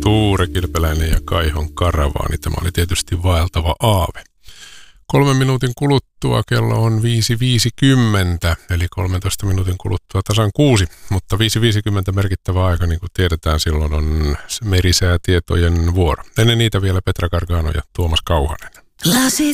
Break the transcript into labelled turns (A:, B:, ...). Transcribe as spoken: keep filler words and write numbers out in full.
A: Tuure Kilpeläinen ja Kaihon karavaani. Tämä oli tietysti vaeltava aave. Kolmen minuutin kuluttua kello on viisi viisikymmentä, eli kolmentoista minuutin kuluttua tasan kuusi, mutta viisi viisikymmentä merkittävä aika, niin kuin tiedetään, silloin on merisäätietojen vuoro. Ennen niitä vielä Petra Gargano ja Tuomas Kauhanen.
B: Lasit